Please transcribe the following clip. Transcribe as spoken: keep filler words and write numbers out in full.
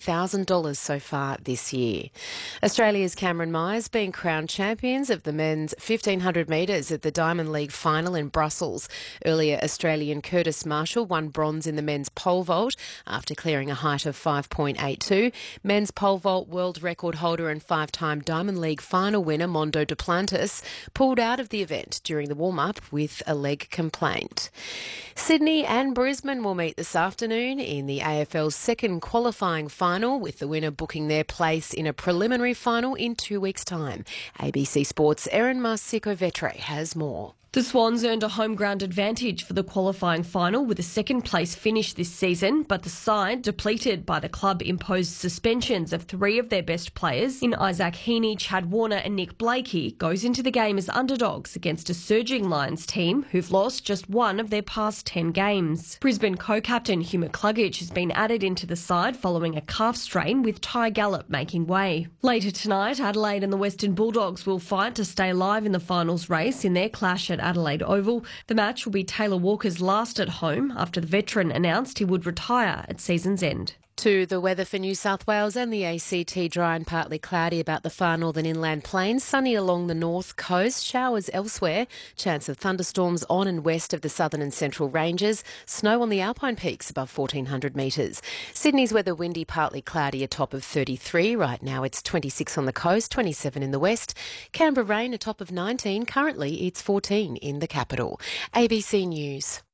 thousand dollars so far this year. Australia's Cameron Myers being crowned champions of the men's fifteen hundred metres at the Diamond League final in Brussels. Earlier, Australian Curtis Marshall won bronze in the men's pole vault after clearing a height of five point eight two. Men's pole vault world record holder and five-time Diamond League final winner Mondo Duplantis pulled out of the event during the warm-up with a leg complaint. Sydney and Brisbane will meet this afternoon in the A F L's second qualifying final, with the winner booking their place in a preliminary final in two weeks' time. A B C Sports' Erin Marsico-Vetre has more. The Swans earned a home ground advantage for the qualifying final with a second place finish this season, but the side, depleted by the club-imposed suspensions of three of their best players in Isaac Heaney, Chad Warner and Nick Blakey, goes into the game as underdogs against a surging Lions team who've lost just one of their past ten games. Brisbane co-captain Hugh McCluggage has been added into the side following a calf strain, with Ty Gallop making way. Later tonight, Adelaide and the Western Bulldogs will fight to stay alive in the finals race in their clash at Adelaide Oval. The match will be Taylor Walker's last at home after the veteran announced he would retire at season's end. To the weather for New South Wales and the A C T, dry and partly cloudy about the far northern inland plains, sunny along the north coast, showers elsewhere, chance of thunderstorms on and west of the southern and central ranges, snow on the alpine peaks above fourteen hundred metres. Sydney's weather windy, partly cloudy, a top of thirty-three. Right now it's twenty-six on the coast, twenty-seven in the west. Canberra rain, a top of nineteen. Currently it's fourteen in the capital. A B C News.